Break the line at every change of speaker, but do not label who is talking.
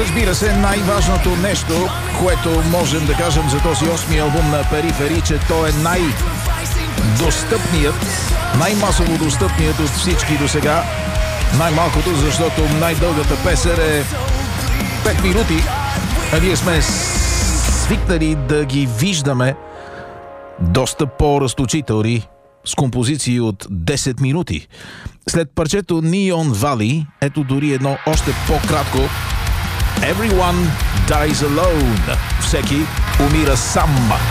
Разбира се, най-важното нещо, което можем да кажем за този 8-ми албум на Перифери, че той е най-достъпният, най-масово достъпният от всички до сега. Най-малкото, защото най-дългата песен е 5 минути, а ние сме свикнали да ги виждаме доста по-разточителни с композиции от 10 минути. След парчето Neon Valley, ето дори едно още по-кратко Everyone Dies Alone. Всеки умира сам.